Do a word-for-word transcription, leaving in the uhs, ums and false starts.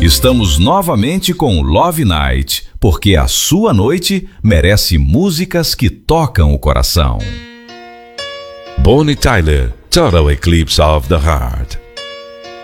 Estamos novamente com Love Night, porque a sua noite merece músicas que tocam o coração. Bonnie Tyler, Total Eclipse of the Heart.